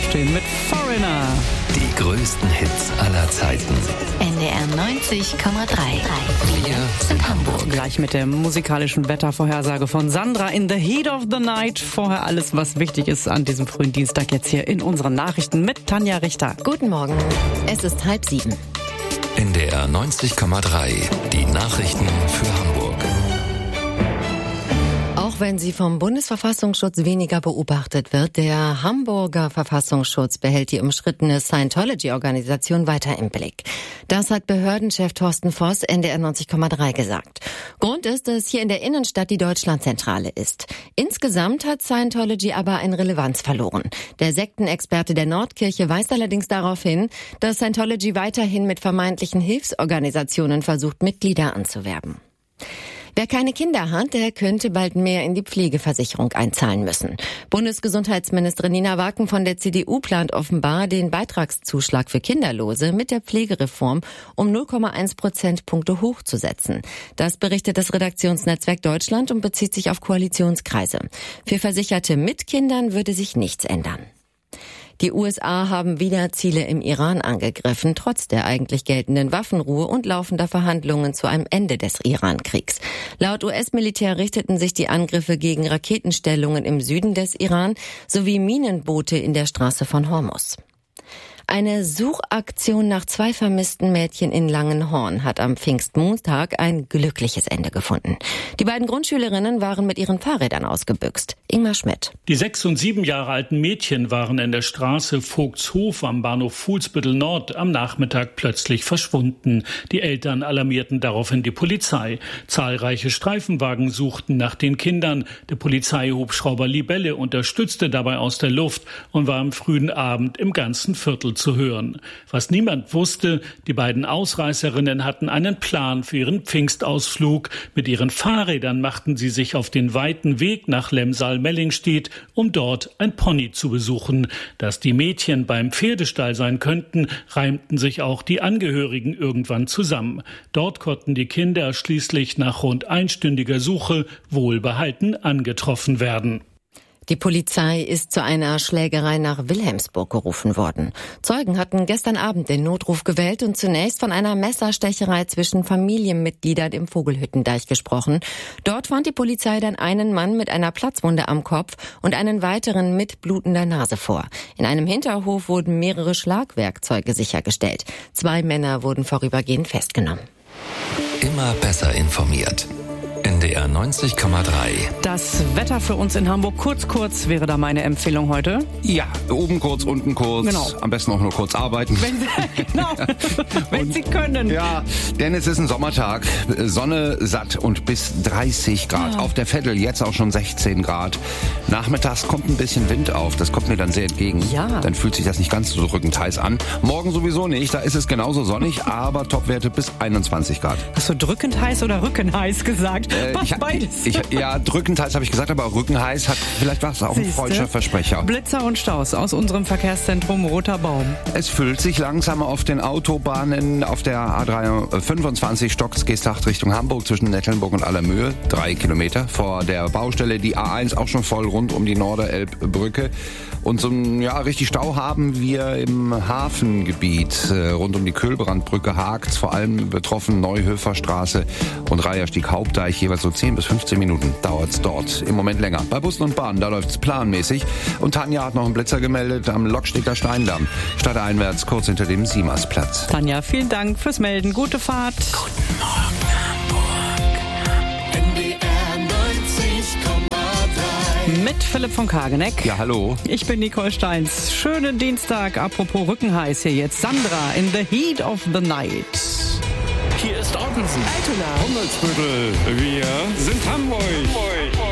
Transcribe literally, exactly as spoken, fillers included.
aufstehen mit Foreigner. Die größten Hits aller Zeiten. N D R neunzig Komma drei. Wir sind Hamburg. Gleich mit der musikalischen Wettervorhersage von Sandra in the Heat of the Night. Vorher alles, was wichtig ist an diesem frühen Dienstag jetzt hier in unseren Nachrichten mit Tanja Richter. Guten Morgen. Es ist halb sieben. N D R neunzig Komma drei. Die Nachrichten für Hamburg. Auch wenn sie vom Bundesverfassungsschutz weniger beobachtet wird, der Hamburger Verfassungsschutz behält die umstrittene Scientology-Organisation weiter im Blick. Das hat Behördenchef Thorsten Voss N D R neunzig Komma drei gesagt. Grund ist, dass hier in der Innenstadt die Deutschlandzentrale ist. Insgesamt hat Scientology aber an Relevanz verloren. Der Sektenexperte der Nordkirche weist allerdings darauf hin, dass Scientology weiterhin mit vermeintlichen Hilfsorganisationen versucht, Mitglieder anzuwerben. Wer keine Kinder hat, der könnte bald mehr in die Pflegeversicherung einzahlen müssen. Bundesgesundheitsministerin Nina Waken von der C D U plant offenbar, den Beitragszuschlag für Kinderlose mit der Pflegereform um null Komma eins Prozentpunkte hochzusetzen. Das berichtet das Redaktionsnetzwerk Deutschland und bezieht sich auf Koalitionskreise. Für Versicherte mit Kindern würde sich nichts ändern. Die U S A haben wieder Ziele im Iran angegriffen, trotz der eigentlich geltenden Waffenruhe und laufender Verhandlungen zu einem Ende des Iran-Kriegs. Laut U S-Militär richteten sich die Angriffe gegen Raketenstellungen im Süden des Iran sowie Minenboote in der Straße von Hormuz. Eine Suchaktion nach zwei vermissten Mädchen in Langenhorn hat am Pfingstmontag ein glückliches Ende gefunden. Die beiden Grundschülerinnen waren mit ihren Fahrrädern ausgebüxt. Ingmar Schmidt. Die sechs und sieben Jahre alten Mädchen waren in der Straße Vogtshof am Bahnhof Fuhlsbüttel Nord am Nachmittag plötzlich verschwunden. Die Eltern alarmierten daraufhin die Polizei. Zahlreiche Streifenwagen suchten nach den Kindern. Der Polizeihubschrauber Libelle unterstützte dabei aus der Luft und war am frühen Abend im ganzen Viertel zu hören. Was niemand wusste, die beiden Ausreißerinnen hatten einen Plan für ihren Pfingstausflug. Mit ihren Fahrrädern machten sie sich auf den weiten Weg nach Lemsal-Mellingstedt, um dort ein Pony zu besuchen. Dass die Mädchen beim Pferdestall sein könnten, reimten sich auch die Angehörigen irgendwann zusammen. Dort konnten die Kinder schließlich nach rund einstündiger Suche wohlbehalten angetroffen werden. Die Polizei ist zu einer Schlägerei nach Wilhelmsburg gerufen worden. Zeugen hatten gestern Abend den Notruf gewählt und zunächst von einer Messerstecherei zwischen Familienmitgliedern im Vogelhüttendeich gesprochen. Dort fand die Polizei dann einen Mann mit einer Platzwunde am Kopf und einen weiteren mit blutender Nase vor. In einem Hinterhof wurden mehrere Schlagwerkzeuge sichergestellt. Zwei Männer wurden vorübergehend festgenommen. Immer besser informiert. N D R neunzig Komma drei. Das Wetter für uns in Hamburg, kurz, kurz wäre da meine Empfehlung heute. Ja, oben kurz, unten kurz. Genau. Am besten auch nur kurz arbeiten. Wenn Sie, genau, wenn und, Sie können. Ja, denn es ist ein Sommertag. Sonne satt und bis dreißig Grad. Ja. Auf der Veddel jetzt auch schon sechzehn Grad. Nachmittags kommt ein bisschen Wind auf. Das kommt mir dann sehr entgegen. Ja. Dann fühlt sich das nicht ganz so drückend heiß an. Morgen sowieso nicht. Da ist es genauso sonnig, aber Topwerte bis einundzwanzig Grad. Hast du drückend heiß oder rückenheiß gesagt? Äh, Passt ich, beides. Ich, ja, drückend heiß habe ich gesagt, aber auch Rückenheiß hat, vielleicht war es auch ein Siehste? freudscher Versprecher. Blitzer und Staus aus unserem Verkehrszentrum Roter Baum. Es füllt sich langsam auf den Autobahnen. Auf der A fünfundzwanzig Stocks-Geesthacht Richtung Hamburg zwischen Nettelnburg und Allermöhe. Drei Kilometer vor der Baustelle. Die A eins auch schon voll rund um die Norderelbbrücke. Und so ein ja, richtig Stau haben wir im Hafengebiet. Äh, rund um die Köhlbrandbrücke hakt's. Vor allem betroffen Neuhöferstraße und Reiherstieg Hauptdeich. Jeweils so zehn bis fünfzehn Minuten dauert's dort. Im Moment länger. Bei Bussen und Bahnen, da läuft's planmäßig. Und Tanja hat noch einen Blitzer gemeldet am Lockstetter Steindamm. Stadteinwärts kurz hinter dem Siemersplatz. Tanja, vielen Dank fürs Melden. Gute Fahrt. Guten Morgen, Hamburg. N D R neunzig Komma drei. Mit Philipp von Kageneck. Ja, hallo. Ich bin Nicole Steins. Schönen Dienstag. Apropos Rückenheiß hier jetzt. Sandra in the Heat of the Night. Hier ist Ottensen. Altona. Hummelsbüttel. Wir sind Hamburg. Hamburg.